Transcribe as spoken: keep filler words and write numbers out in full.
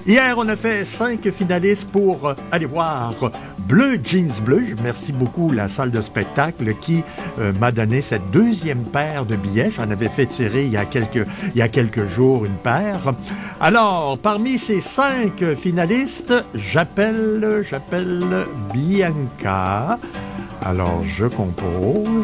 Hier, on a fait cinq finalistes pour euh, aller voir Bleu Jeans Bleu. Je remercie beaucoup la salle de spectacle qui euh, m'a donné cette deuxième paire de billets. J'en avais fait tirer il y a quelques, il y a quelques jours une paire. Alors, parmi ces cinq finalistes, j'appelle, j'appelle Bianca. Alors, je compose.